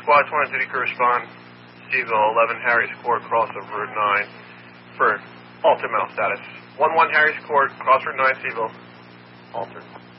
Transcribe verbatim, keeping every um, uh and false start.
Squad twenty duty crew respond. Seville, eleven Harry's Court, cross of Route nine for altered mental status. one one Harry's Court, cross Route nine, Seville. Altered.